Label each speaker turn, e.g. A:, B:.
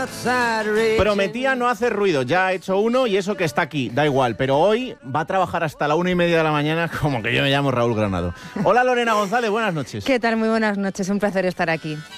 A: Prometía no hacer ruido, ya ha hecho uno y eso que está aquí, da igual, pero hoy va a trabajar hasta la 1:30 de la mañana, como que yo me llamo Raúl Granado. Hola Lorena González, buenas noches.
B: ¿Qué tal? Muy buenas noches, un placer estar aquí.